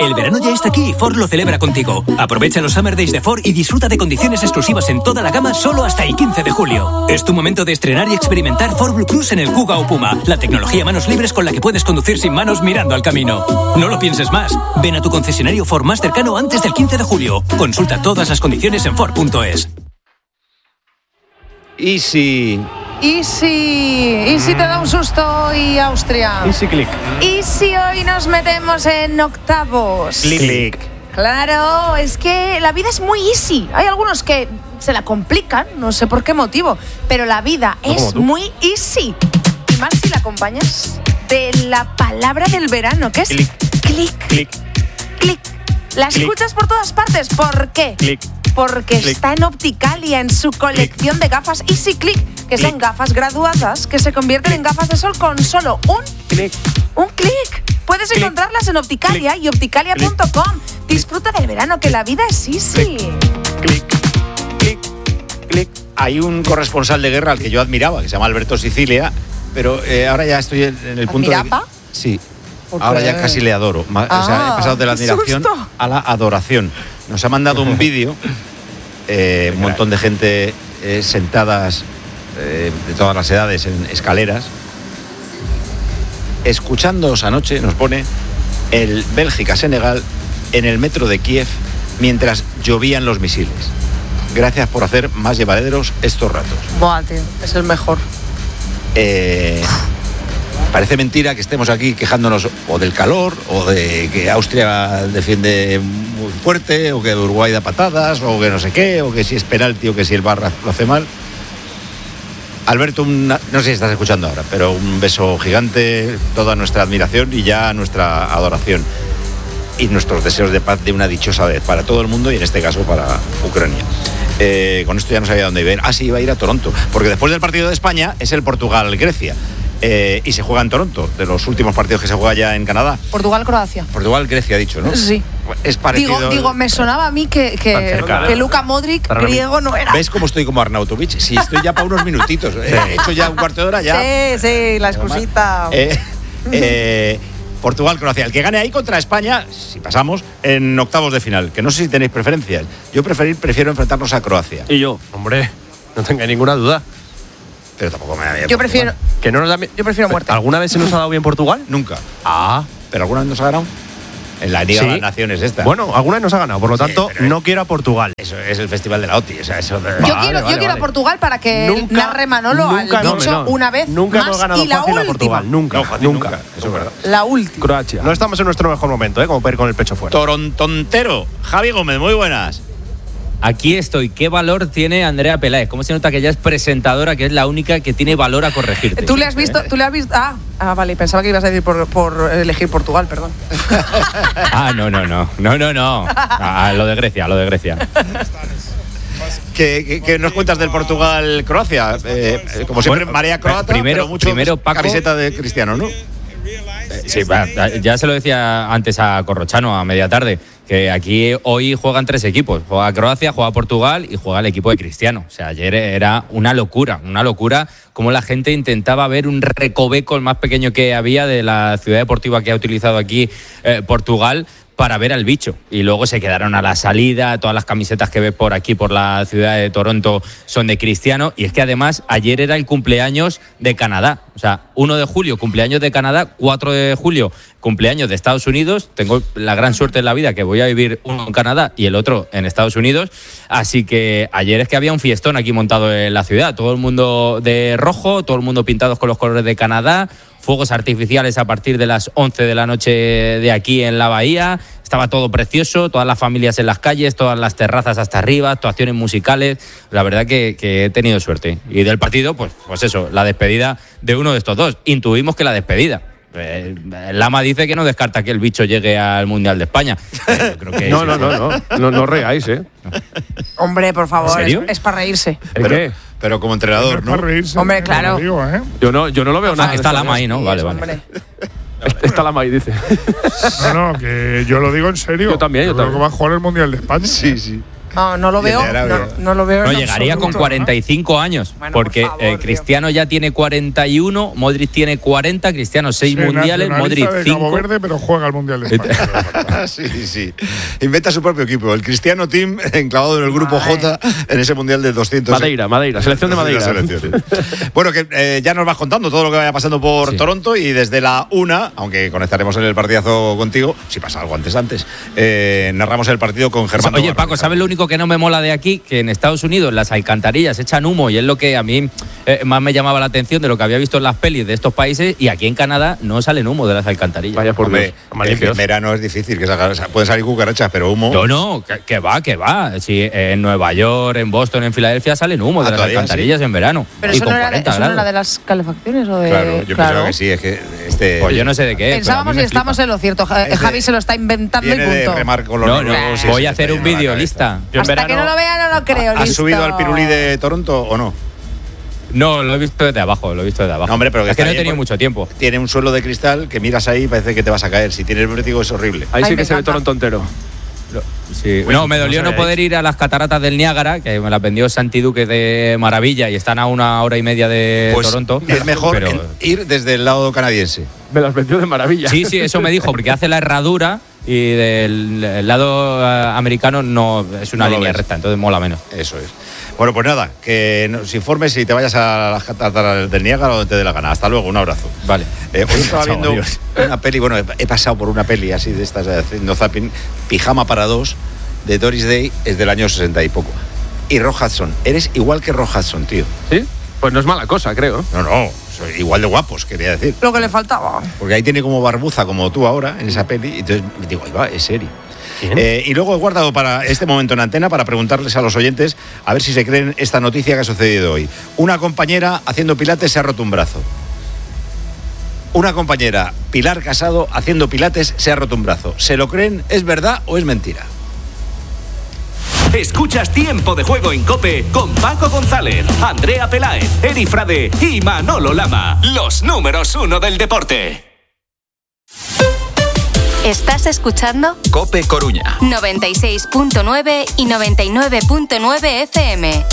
El verano ya está aquí y Ford lo celebra contigo. Aprovecha los Summer Days de Ford y disfruta de condiciones exclusivas en toda la gama solo hasta el 15 de julio. Es tu momento de estrenar y experimentar Ford Blue Cruise en el Kuga o Puma, la tecnología manos libres con la que puedes conducir sin manos mirando al camino. No lo pienses más. Ven a tu concesionario Ford más cercano antes del 15 de julio. Consulta todas las condiciones en Ford.es. ¿Y si te da un susto hoy Austria? Easy click. ¿Y si hoy nos metemos en octavos? Click. Claro, es que la vida es muy easy. Hay algunos que se la complican, no sé por qué motivo, pero la vida es muy easy. Y más si la acompañas de la palabra del verano, que es click. Click. La escuchas por todas partes. ¿Por qué? Click. Porque está en Opticalia, en su colección de gafas Easy Click, que son gafas graduadas que se convierten en gafas de sol con solo un clic. Puedes encontrarlas en Opticalia y opticalia.com. Disfruta del verano, que la vida es easy. Click. Hay un corresponsal de guerra al que yo admiraba, que se llama Alberto Sicilia, pero ahora ya estoy en el punto de... Sí. Ahora ya casi le adoro. O sea, he pasado de la admiración a la adoración. Nos ha mandado un vídeo, un montón de gente sentadas de todas las edades en escaleras, escuchándoos anoche, nos pone, el Bélgica-Senegal en el metro de Kiev mientras llovían los misiles. Gracias por hacer más llevaderos estos ratos. Buah, tío, es el mejor. Parece mentira que estemos aquí quejándonos o del calor, o de que Austria defiende muy fuerte, o que Uruguay da patadas, o que no sé qué, o que si es penalti, o que si el VAR lo hace mal. Alberto, no sé si estás escuchando ahora, pero un beso gigante, toda nuestra admiración y ya nuestra adoración. Y nuestros deseos de paz de una dichosa vez para todo el mundo y en este caso para Ucrania. Con esto ya no sabía dónde iba a ir. Sí, iba a ir a Toronto, porque después del partido de España es el Portugal-Grecia. Y se juega en Toronto, de los últimos partidos que se juega ya en Canadá. Portugal-Croacia. Portugal-Grecia, dicho, ¿no? Sí. Es parecido. Digo, me sonaba a mí que Luka Modric griego no era. ¿Ves cómo estoy como Arnautovic? Sí, estoy ya para unos minutitos. He hecho ya un cuarto de hora ya. Sí, la excusita. Portugal-Croacia. El que gane ahí contra España, si pasamos, en octavos de final. Que no sé si tenéis preferencias. Yo prefiero enfrentarnos a Croacia. Y yo, hombre, no tenga ninguna duda. Pero tampoco me da bien. Yo prefiero muerte. ¿Alguna vez se nos ha dado bien Portugal? Nunca. ¿Pero alguna vez nos ha ganado? En la Liga de las Naciones esta. Bueno, alguna vez nos ha ganado, por lo tanto, no quiero a Portugal. Eso es el Festival de la OTI. O sea, eso yo quiero a Portugal para que narre Manolo al bicho una vez nunca más hemos ganado y la fácil última. a Portugal. Nunca. Eso es verdad. La última. Croacia. No estamos en nuestro mejor momento, como para ir con el pecho fuera. Torontontero. Javi Gómez, muy buenas. Aquí estoy. ¿Qué valor tiene Andrea Peláez? ¿Cómo se nota que ella es presentadora, que es la única que tiene valor a corregirte? ¿Tú le has visto? Vale, pensaba que ibas a decir por elegir Portugal, perdón. No. Lo de Grecia. ¿Qué nos cuentas del Portugal-Croacia? Como siempre, marea croata, pero mucho Paco, camiseta de Cristiano, ¿no? Sí, ya se lo decía antes a Corrochano a media tarde, que aquí hoy juegan 3 equipos. Juega Croacia, juega Portugal y juega el equipo de Cristiano. O sea, ayer era una locura como la gente intentaba ver un recoveco, el más pequeño que había de la ciudad deportiva que ha utilizado aquí Portugal, para ver al bicho. Y luego se quedaron a la salida. Todas las camisetas que ves por aquí, por la ciudad de Toronto, son de Cristiano. Y es que además ayer era el cumpleaños de Canadá. O sea, 1 de julio, cumpleaños de Canadá. 4 de julio, cumpleaños de Estados Unidos. Tengo la gran suerte en la vida que voy a vivir uno en Canadá y el otro en Estados Unidos. Así que ayer es que había un fiestón aquí montado en la ciudad. Todo el mundo de rojo, todo el mundo pintados con los colores de Canadá. Fuegos artificiales a partir de las 11 de la noche de aquí en la bahía. Estaba todo precioso, todas las familias en las calles, todas las terrazas hasta arriba, actuaciones musicales. La verdad que he tenido suerte. Y del partido, pues eso, la despedida de uno de estos dos. Intuimos que la despedida. Lama dice que no descarta que el bicho llegue al Mundial de España. Yo creo que no reáis, Hombre, por favor, ¿En serio? Es para reírse. ¿Qué? Pero como entrenador, ¿no? Hombre, claro. Yo no lo veo nada. Está Lama ahí, ¿no? Sí, Vale. Está Lama ahí, dice. No, que yo lo digo en serio. Yo también. Creo que va a jugar el Mundial de España. Sí. No lo veo. No lo veo. No, en llegaría absoluto, con 45 años, Bueno, porque por favor, Cristiano ya tiene 41, Modric tiene 40, Cristiano 6 Se mundiales, nacionaliza Modric de Cabo 5. Verde, pero juega al Mundial de España. Sí. Inventa su propio equipo. El Cristiano Team enclavado en el grupo J en ese Mundial del 200. Madeira, selección de Madeira. Bueno, que ya nos vas contando todo lo que vaya pasando por Toronto, y desde la 1, aunque conectaremos en el partidazo contigo, si pasa algo antes, narramos el partido con Germán. Oye, Paco, ¿sabes lo único que no me mola de aquí? Que en Estados Unidos las alcantarillas echan humo, y es lo que a mí más me llamaba la atención de lo que había visto en las pelis de estos países, y aquí en Canadá no salen humo de las alcantarillas. Vaya por Hombre, Dios. en verano es difícil que pueden salir cucarachas, pero humo. No, que va. Si en Nueva York, en Boston, en Filadelfia salen humo de las alcantarillas en verano. Pero y eso con no era 40 eso no grados. era de las calefacciones o de. Claro, yo pensaba que sí, es que Pues yo no sé de qué. Pensábamos y estamos en lo cierto. Javi se lo está inventando y viene de punto. remar con los No, negros, voy sí, a se hacer está un yendo la vídeo, cabeza. lista. Hasta que no lo vea, no lo creo. ¿Has listo. subido al pirulí de Toronto o no? No, lo he visto desde abajo, No, hombre, pero es que no he está bien, tenido mucho tiempo. Tiene un suelo de cristal que miras ahí y parece que te vas a caer. Si tienes vértigo es horrible. Ahí Ay, sí me que se ve encanta. Toronto entero. Sí. No, me dolió no poder ir a las cataratas del Niágara, que me las vendió Santi Duque de maravilla y están a 1 hora y media de Pues Toronto. es mejor pero- ir desde el lado canadiense. Me las vendió de maravilla. Sí, eso me dijo, porque hace la herradura y del lado americano no es una No lo línea ves. recta, entonces mola menos. Eso es. Bueno, pues nada, que nos informes y te vayas a las cataratas del Niágara o donde te dé la gana. Hasta luego, un abrazo. Vale. Hoy estaba Chao, viendo adiós. una peli, bueno, he pasado por una peli así de estas, haciendo zapping, Pijama para dos, de Doris Day, es del año 60 y poco. Y Rock Hudson, eres igual que Rock Hudson, tío. ¿Sí? Pues no es mala cosa, creo. No, soy igual de guapos, quería decir. Lo que le faltaba. Porque ahí tiene como barbuza, como tú ahora, en esa peli, y entonces digo, ahí va, es serio. Y luego he guardado para este momento en antena para preguntarles a los oyentes a ver si se creen esta noticia que ha sucedido hoy. Una compañera haciendo pilates se ha roto un brazo. Una compañera, Pilar Casado, haciendo pilates se ha roto un brazo. ¿Se lo creen? ¿Es verdad o es mentira? Escuchas Tiempo de Juego en COPE con Paco González, Andrea Peláez, Eri Frade y Manolo Lama. Los números 1 del deporte. ¿Estás escuchando? COPE Coruña. 96.9 y 99.9 FM.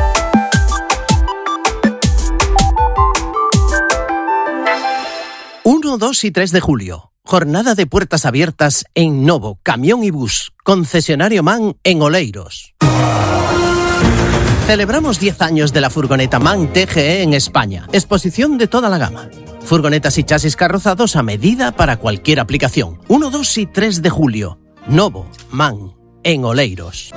...1, 2 y 3 de julio. Jornada de puertas abiertas en Novo, Camión y Bus. Concesionario MAN en Oleiros. Celebramos 10 años de la furgoneta MAN TGE en España. Exposición de toda la gama. Furgonetas y chasis carrozados a medida para cualquier aplicación. 1, 2 y 3 de julio. Novo, MAN, en Oleiros.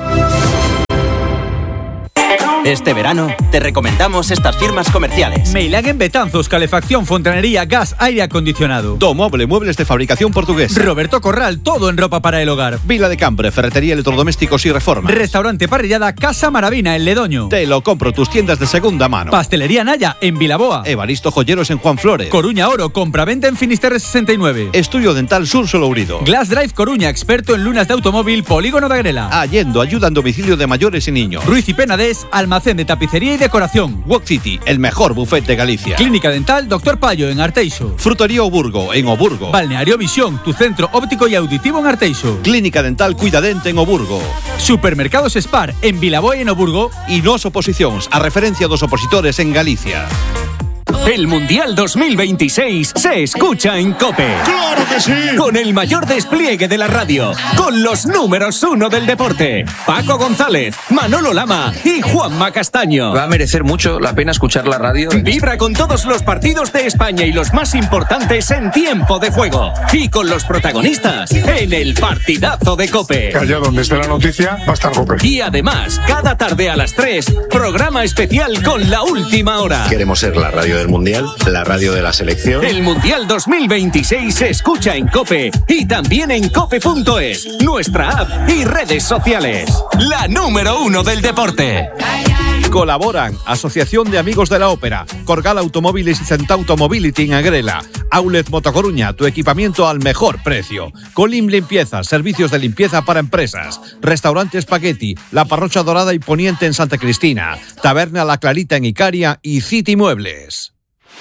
Este verano te recomendamos estas firmas comerciales. Meilagen Betanzos, calefacción, fontanería, gas, aire acondicionado. Domoble, muebles de fabricación portuguesa. Roberto Corral, todo en ropa para el hogar. Vila de Cambre, ferretería, electrodomésticos y reformas. Restaurante Parrillada Casa Maravina en Ledoño. Te lo compro, tus tiendas de segunda mano. Pastelería Naya en Vilaboa. Evaristo Joyeros en Juan Flores. Coruña Oro, compraventa en Finisterre 69. Estudio Dental Sur Solourido. Glass Drive Coruña, experto en lunas de automóvil, Polígono de Agrela. Allendo, ayuda en domicilio de mayores y niños. Ruiz y Penades, almacén de tapicería y decoración. Walk City, el mejor buffet de Galicia. Clínica Dental Dr. Payo en Arteixo. Frutería Oburgo, en Oburgo. Balneario Visión, tu centro óptico y auditivo en Arteixo. Clínica Dental Cuidadente en Oburgo. Supermercados Spar en Vilaboa y en Oburgo. Y Nos Oposicións, a referencia dos opositores en Galicia. El Mundial 2026 se escucha en COPE. ¡Claro que sí! Con el mayor despliegue de la radio, con los números 1 del deporte, Paco González, Manolo Lama y Juanma Castaño. Va a merecer mucho la pena escuchar la radio. Vibra con todos los partidos de España y los más importantes en tiempo de juego. Y con los protagonistas en el partidazo de COPE. Que allá donde esté la noticia va a estar COPE. Y además, cada tarde a las 3, programa especial con la última hora. Queremos ser la radio del Mundial, la radio de la selección. El Mundial 2026 se escucha en COPE y también en cope.es, nuestra app y redes sociales. La número 1 del deporte. Colaboran Asociación de Amigos de la Ópera, Corgal Automóviles y Centauto Mobility en Agrela, Outlet Motocoruña, tu equipamiento al mejor precio, Colim Limpieza, servicios de limpieza para empresas, Restaurante Spaghetti, La Parrocha Dorada y Poniente en Santa Cristina, Taberna La Clarita en Icaria y City Muebles.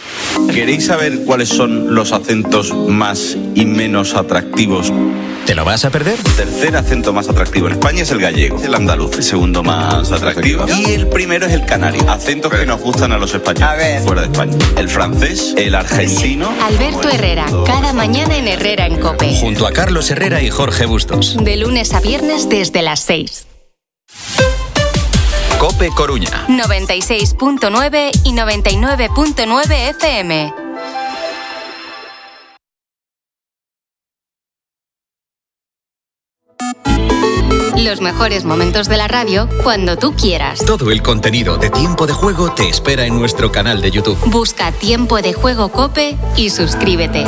¿Queréis saber cuáles son los acentos más y menos atractivos? ¿Te lo vas a perder? El tercer acento más atractivo en España es el gallego, el andaluz, el segundo más atractivo. Y el primero es el canario. Acentos que nos gustan a los españoles fuera de España. El francés, el argentino. Alberto Herrera, cada mañana en Herrera en COPE. Junto a Carlos Herrera y Jorge Bustos. De lunes a viernes desde las 6. COPE Coruña. 96.9 y 99.9 FM. Los mejores momentos de la radio cuando tú quieras. Todo el contenido de Tiempo de Juego te espera en nuestro canal de YouTube. Busca Tiempo de Juego COPE y suscríbete.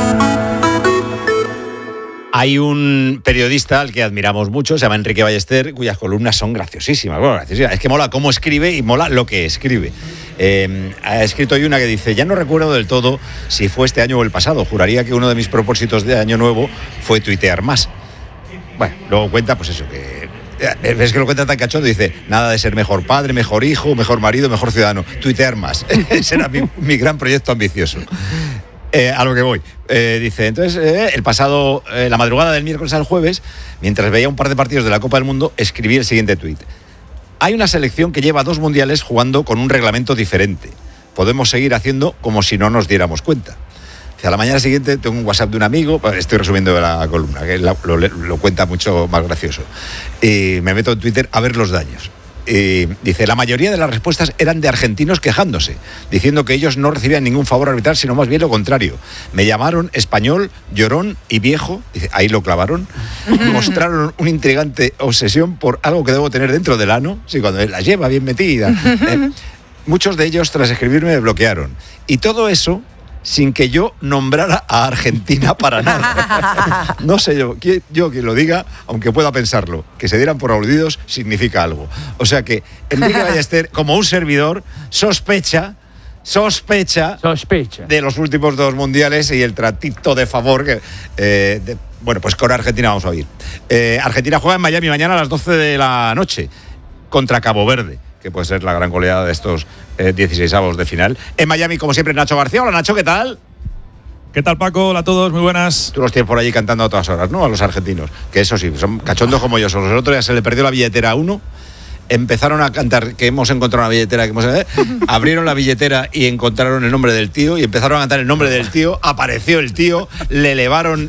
Hay un periodista al que admiramos mucho, se llama Enrique Ballester, cuyas columnas son graciosísimas. Bueno, graciosísimas. Es que mola cómo escribe y mola lo que escribe. Ha escrito hoy una que dice: ya no recuerdo del todo si fue este año o el pasado. Juraría que uno de mis propósitos de año nuevo fue tuitear más. Bueno, luego cuenta, pues eso, que es que lo cuenta tan cachondo, dice: nada de ser mejor padre, mejor hijo, mejor marido, mejor ciudadano, tuitear más. Ese era mi gran proyecto ambicioso. A lo que voy. Dice, entonces, la madrugada del miércoles al jueves, mientras veía un par de partidos de la Copa del Mundo, escribí el siguiente tuit: hay una selección que lleva 2 mundiales jugando con un reglamento diferente. Podemos seguir haciendo como si no nos diéramos cuenta. A la mañana siguiente tengo un WhatsApp de un amigo, estoy resumiendo la columna, que lo cuenta mucho más gracioso, y me meto en Twitter a ver los daños. Y dice: la mayoría de las respuestas eran de argentinos quejándose, diciendo que ellos no recibían ningún favor arbitral, sino más bien lo contrario. Me llamaron español, llorón y viejo, dice, ahí lo clavaron. Mostraron una intrigante obsesión por algo que debo tener dentro del ano, sí, cuando la lleva bien metida. Muchos de ellos, tras escribirme, me bloquearon. Y todo eso sin que yo nombrara a Argentina para nada. No sé yo quien lo diga, aunque pueda pensarlo. Que se dieran por aludidos significa algo. O sea que Enrique Ballester, como un servidor, sospecha de los últimos 2 mundiales y el tratito de favor que... bueno, pues con Argentina vamos a oír. Argentina juega en Miami mañana a las 12 de la noche contra Cabo Verde, que puede ser la gran goleada de estos 16avos de final. En Miami, como siempre, Nacho García. Hola, Nacho, ¿qué tal? ¿Qué tal, Paco? Hola a todos, muy buenas. Tú los tienes por allí cantando a todas horas, ¿no? A los argentinos, que eso sí, son cachondos como yo. El otro día se le perdió la billetera a uno, empezaron a cantar que hemos encontrado una billetera, abrieron la billetera y encontraron el nombre del tío y empezaron a cantar el nombre del tío, apareció el tío, le elevaron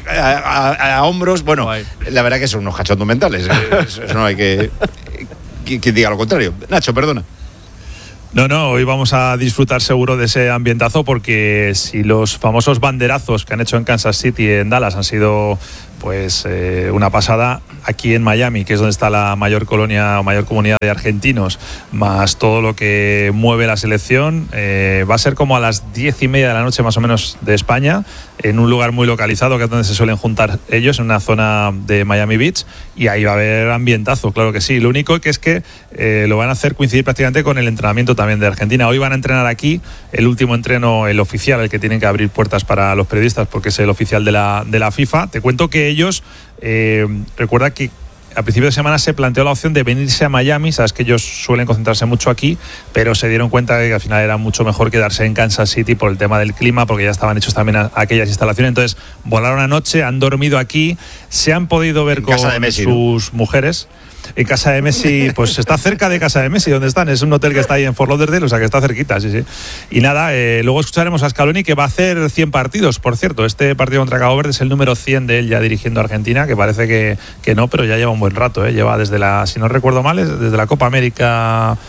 a hombros. Bueno, la verdad que son unos cachondos mentales. Eso no hay que... quien diga lo contrario. Nacho, perdona. No, hoy vamos a disfrutar seguro de ese ambientazo, porque si los famosos banderazos que han hecho en Kansas City y en Dallas han sido pues una pasada, aquí en Miami, que es donde está la mayor colonia o mayor comunidad de argentinos, más todo lo que mueve la selección, va a ser como a las 10:30 de la noche más o menos de España, en un lugar muy localizado, que es donde se suelen juntar ellos, en una zona de Miami Beach, y ahí va a haber ambientazo, claro que sí. Lo único que es que lo van a hacer coincidir prácticamente con el entrenamiento también de Argentina. Hoy van a entrenar aquí, el último entreno, el oficial, el que tienen que abrir puertas para los periodistas, porque es el oficial de la FIFA. Te cuento que ellos, recuerda que a principio de semana se planteó la opción de venirse a Miami. Sabes que ellos suelen concentrarse mucho aquí, pero se dieron cuenta de que al final era mucho mejor quedarse en Kansas City por el tema del clima, porque ya estaban hechos también aquellas instalaciones. Entonces volaron anoche, han dormido aquí, se han podido ver con Messi, sus mujeres. En casa de Messi, pues está cerca de casa de Messi, donde están. Es un hotel que está ahí en Fort Lauderdale, o sea que está cerquita, sí. Y nada, luego escucharemos a Scaloni, que va a hacer 100 partidos, por cierto. Este partido contra Cabo Verde es el número 100 de él ya dirigiendo a Argentina, que parece que no, pero ya lleva un buen rato, Lleva desde si no recuerdo mal, desde la Copa América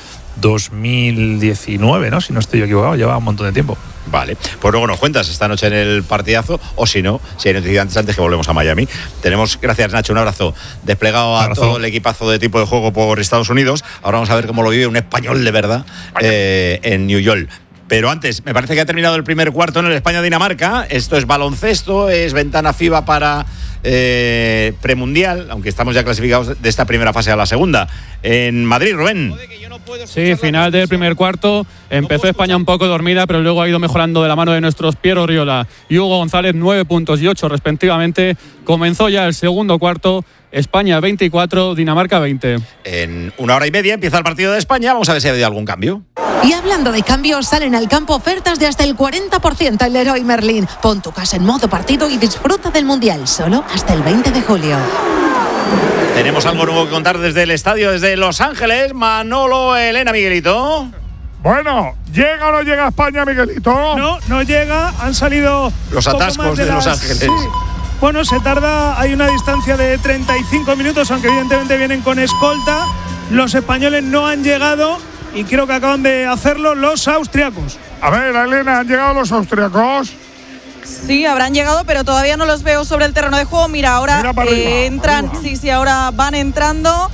2019, ¿no? Si no estoy equivocado, lleva un montón de tiempo. Vale, pues luego nos cuentas esta noche en el partidazo, o si no, si hay noticias antes que volvemos a Miami. Tenemos, gracias Nacho, un abrazo, desplegado a todo el equipazo de tipo de juego por Estados Unidos. Ahora vamos a ver cómo lo vive un español de verdad en New York. Pero antes, me parece que ha terminado el primer cuarto en el España-Dinamarca. Esto es baloncesto, es ventana FIBA para premundial, aunque estamos ya clasificados de esta primera fase a la segunda. En Madrid, Rubén. Sí, final del primer cuarto. Empezó España un poco dormida, pero luego ha ido mejorando de la mano de nuestros Piero Oriola y Hugo González, 9 puntos y 8 respectivamente. Comenzó ya el segundo cuarto. España 24, Dinamarca 20. En 1 hora y media empieza el partido de España. Vamos a ver si ha habido algún cambio. Y hablando de cambios, salen al campo ofertas de hasta el 40% en Leroy Merlin. Pon tu casa en modo partido y disfruta del Mundial, solo hasta el 20 de julio. Tenemos algo nuevo que contar desde el estadio, desde Los Ángeles. Manolo, Elena, Miguelito. Bueno, ¿llega o no llega a España, Miguelito? No llega. Han salido los atascos de Los Ángeles. Sí. Bueno, se tarda, hay una distancia de 35 minutos, aunque evidentemente vienen con escolta. Los españoles no han llegado y creo que acaban de hacerlo los austriacos. A ver, Elena, ¿han llegado los austriacos? Sí, habrán llegado, pero todavía no los veo sobre el terreno de juego. Mira, ahora entran, sí, ahora van entrando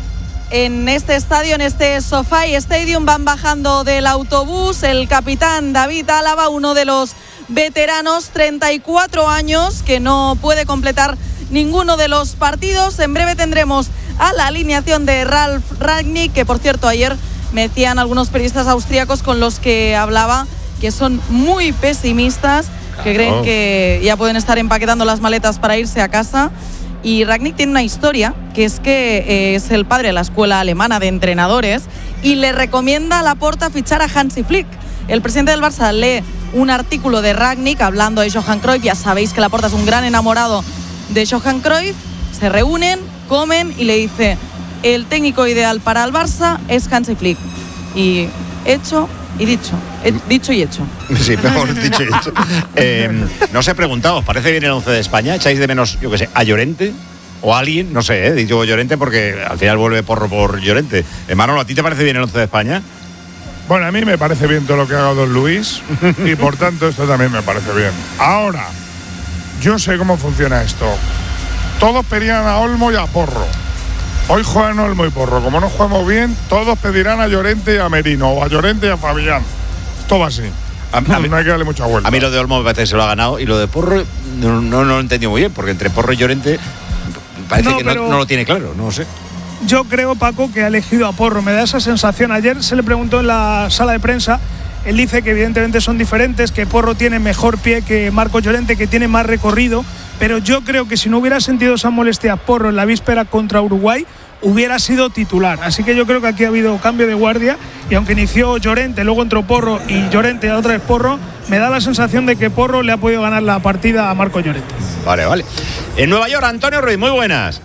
en este estadio, en este SoFi Stadium, van bajando del autobús el capitán David Álava, uno de los veteranos, 34 años, que no puede completar ninguno de los partidos. En breve tendremos a la alineación de Ralf Rangnick, que por cierto ayer me decían algunos periodistas austríacos con los que hablaba que son muy pesimistas, que creen que ya pueden estar empaquetando las maletas para irse a casa. Y Rangnick tiene una historia, que es que es el padre de la escuela alemana de entrenadores y le recomienda a Laporta fichar a Hansi Flick. El presidente del Barça lee un artículo de Rangnick hablando de Johan Cruyff. Ya sabéis que Laporta es un gran enamorado de Johan Cruyff. Se reúnen, comen y le dice: el técnico ideal para el Barça es Hansi Flick. Y hecho y dicho. Dicho y hecho. Sí, mejor dicho y hecho. No os he preguntado, ¿os parece bien el 11 de España? ¿Echáis de menos, yo qué sé, a Llorente? O a alguien, no sé, digo Llorente porque al final vuelve Porro por Llorente. Manolo, ¿a ti te parece bien el 11 de España? Bueno, a mí me parece bien todo lo que haga don Luis y por tanto esto también me parece bien. Ahora, yo sé cómo funciona esto. Todos pedían a Olmo y a Porro. Hoy juegan Olmo y Porro. Como no jugamos bien, todos pedirán a Llorente y a Merino, o a Llorente y a Fabián. Esto va así. No hay que darle mucha vuelta. A mí lo de Olmo me parece que se lo ha ganado, y lo de Porro no lo he entendido muy bien, porque entre Porro y Llorente parece que no lo tiene claro, no lo sé. Yo creo, Paco, que ha elegido a Porro. Me da esa sensación. Ayer se le preguntó en la sala de prensa. Él dice que evidentemente son diferentes, que Porro tiene mejor pie que Marcos Llorente, que tiene más recorrido. Pero yo creo que si no hubiera sentido esa molestia Porro en la víspera contra Uruguay, hubiera sido titular. Así que yo creo que aquí ha habido cambio de guardia. Y aunque inició Llorente, luego entró Porro y Llorente otra vez Porro, me da la sensación de que Porro le ha podido ganar la partida a Marcos Llorente. Vale. En Nueva York, Antonio Ruiz, muy buenas.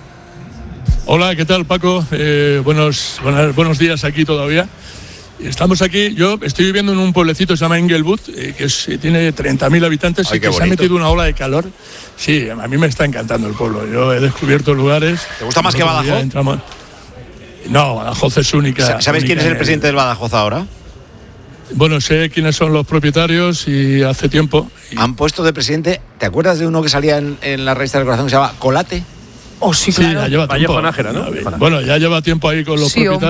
Hola, ¿qué tal, Paco? Buenos días aquí todavía. Estamos aquí, yo estoy viviendo en un pueblecito que se llama Inglewood, que tiene 30.000 habitantes. Ay, y que bonito. Se ha metido una ola de calor. Sí, a mí me está encantando el pueblo. Yo he descubierto lugares. ¿Te gusta más que Badajoz? No, Badajoz es única. ¿Sabes quién es el presidente del Badajoz ahora? Bueno, sé quiénes son los propietarios y hace tiempo. Han puesto de presidente, ¿te acuerdas de uno que salía en la revista del Corazón que se llama Colate? Oh, sí, claro. Ya lleva tiempo. Vallejo Nájera, ¿no? Bueno, ya lleva tiempo ahí con los propietarios.